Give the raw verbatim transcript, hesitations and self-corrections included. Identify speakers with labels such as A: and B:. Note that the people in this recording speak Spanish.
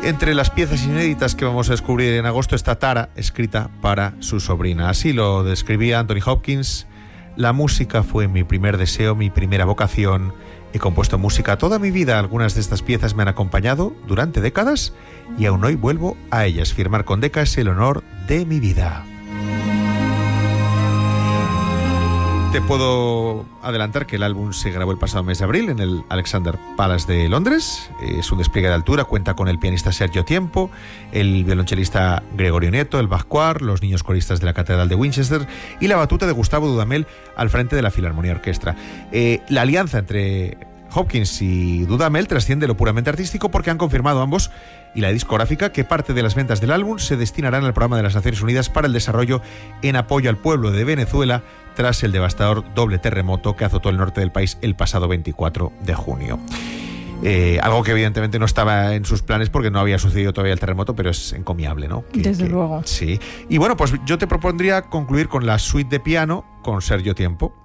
A: Entre las piezas inéditas que vamos a descubrir en agosto está Tara, escrita para su sobrina. Así lo describía Anthony Hopkins: la música fue mi primer deseo, mi primera vocación. He compuesto música toda mi vida. Algunas de estas piezas me han acompañado durante décadas y aún hoy vuelvo a ellas. Firmar con Decca es el honor de mi vida. Te puedo adelantar que el álbum se grabó el pasado mes de abril en el Alexander Palace de Londres. Es un despliegue de altura, cuenta con el pianista Sergio Tiempo, el violonchelista Gregorio Nieto, el Bach Choir, los niños coristas de la Catedral de Winchester y la batuta de Gustavo Dudamel al frente de la Filarmonía Orquestra. Eh, la alianza entre Hopkins y Dudamel trasciende lo puramente artístico porque han confirmado ambos y la discográfica que parte de las ventas del álbum se destinarán al programa de las Naciones Unidas para el desarrollo en apoyo al pueblo de Venezuela tras el devastador doble terremoto que azotó el norte del país el pasado veinticuatro de junio. Eh, algo que evidentemente no estaba en sus planes porque no había sucedido todavía el terremoto, pero es encomiable, ¿no? Que,
B: Desde
A: que,
B: luego.
A: Sí. Y bueno, pues yo te propondría concluir con la suite de piano con Sergio Tiempo.